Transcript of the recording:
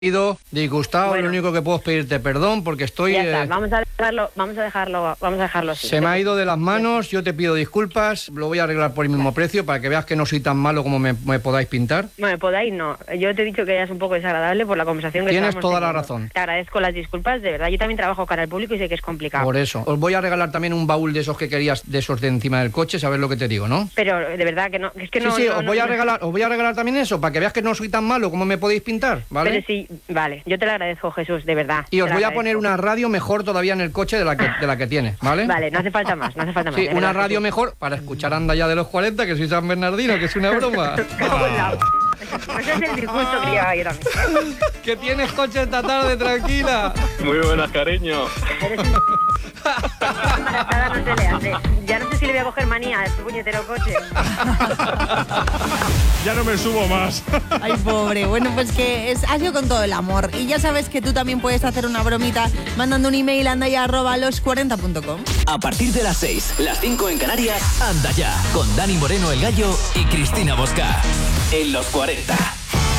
disgustado, Bueno. lo único que puedo es pedirte perdón porque estoy... Ya está, vamos a dejarlo así. Se me ha ido de las manos, yo te pido disculpas, lo voy a arreglar por el mismo precio para que veas que no soy tan malo como me podáis pintar. Bueno, podáis no. Yo te he dicho que ya es un poco desagradable por la conversación que Tienes estábamos toda la teniendo. razón. Te agradezco las disculpas, de verdad. Yo también trabajo cara al público y sé que es complicado. Por eso. Os voy a regalar también un baúl de esos que querías, de esos de encima del coche, sabes lo que te digo, ¿no? Pero de verdad que no, es que no... Sí, no, os voy no- a regalar también eso, para que veas que no soy tan malo como me podéis pintar, ¿vale? Pero sí, vale, yo te lo agradezco, Jesús, de verdad. Y os te lo voy a agradezco. poner una radio mejor todavía en el coche de la que tienes, ¿vale? Vale, no hace falta más, Sí, de una verdad, radio Jesús. mejor para escuchar Anda Ya de los 40, que soy San Bernardino, que es una broma. Cago en la- Ese es el disgusto que llevaba yo también. Que tienes coche esta tarde, tranquila. Muy buenas, cariño. Eres un... embarazada no se le hace. Ya no sé si le voy a coger manía a este puñetero coche. Ya no me subo más. Ay, pobre. Bueno, pues que ha sido con todo el amor. Y ya sabes que tú también puedes hacer una bromita mandando un email a andaya@los40.com. A partir de las 6, las 5 en Canarias, Anda Ya, con Dani Moreno el Gallo y Cristina Bosca. En los 40.